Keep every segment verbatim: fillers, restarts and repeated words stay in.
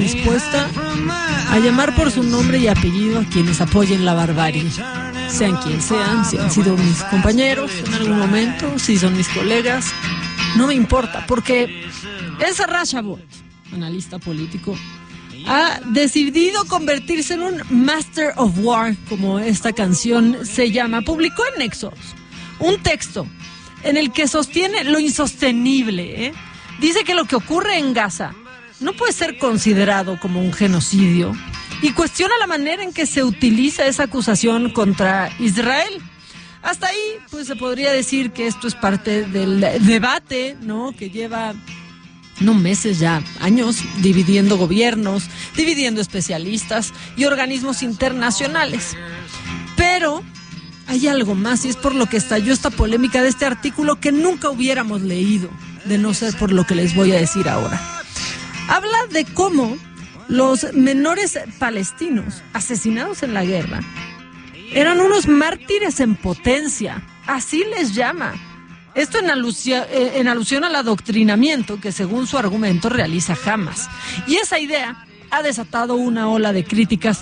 dispuesta a llamar por su nombre y apellido a quienes apoyen la barbarie, sean quien sean, si han sido mis compañeros en algún momento, si son mis colegas, no me importa, porque Ezra Shabot, analista político, ha decidido convertirse en un Master of War, como esta canción se llama. Publicó en Nexos un texto en el que sostiene lo insostenible, ¿eh? Dice que lo que ocurre en Gaza no puede ser considerado como un genocidio y cuestiona la manera en que se utiliza esa acusación contra Israel. Hasta ahí, pues se podría decir que esto es parte del debate, ¿no?, que lleva no meses ya, años, dividiendo gobiernos, dividiendo especialistas y organismos internacionales. Pero hay algo más, y es por lo que estalló esta polémica de este artículo que nunca hubiéramos leído, de no ser por lo que les voy a decir ahora. Habla de cómo los menores palestinos asesinados en la guerra eran unos mártires en potencia, así les llama. Esto en, alusia, en alusión al adoctrinamiento que, según su argumento, realiza Hamas. Y esa idea ha desatado una ola de críticas,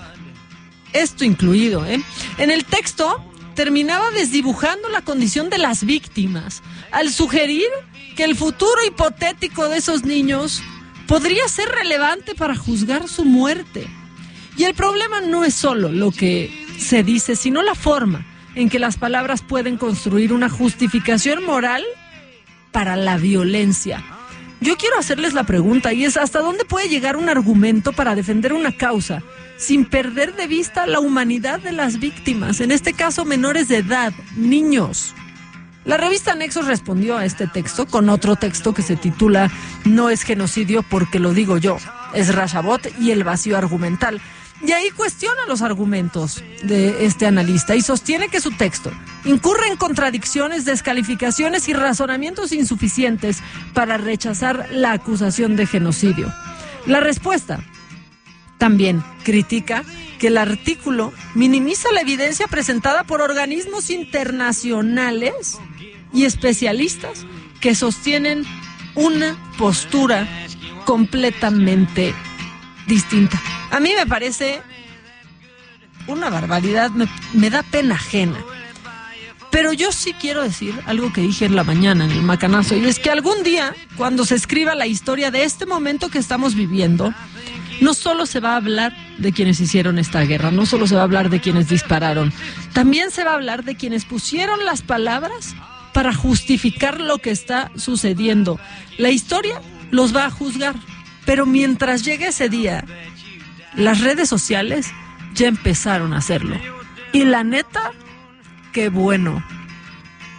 esto incluido, ¿eh? En el texto terminaba desdibujando la condición de las víctimas, al sugerir que el futuro hipotético de esos niños podría ser relevante para juzgar su muerte. Y el problema no es solo lo que se dice, sino la forma en que las palabras pueden construir una justificación moral para la violencia. Yo quiero hacerles la pregunta, y es: ¿hasta dónde puede llegar un argumento para defender una causa sin perder de vista la humanidad de las víctimas, en este caso menores de edad, niños? La revista Nexos respondió a este texto con otro texto que se titula "No es genocidio porque lo digo yo", Ezra Shabot y el vacío argumental. Y ahí cuestiona los argumentos de este analista y sostiene que su texto incurre en contradicciones, descalificaciones y razonamientos insuficientes para rechazar la acusación de genocidio. La respuesta también critica que el artículo minimiza la evidencia presentada por organismos internacionales y especialistas que sostienen una postura completamente distinta. A mí me parece una barbaridad, me, me da pena ajena. Pero yo sí quiero decir algo que dije en la mañana en el Macanazo, y es que algún día, cuando se escriba la historia de este momento que estamos viviendo, no solo se va a hablar de quienes hicieron esta guerra, no solo se va a hablar de quienes dispararon, también se va a hablar de quienes pusieron las palabras para justificar lo que está sucediendo. La historia los va a juzgar, pero mientras llegue ese día, las redes sociales ya empezaron a hacerlo. Y la neta, qué bueno.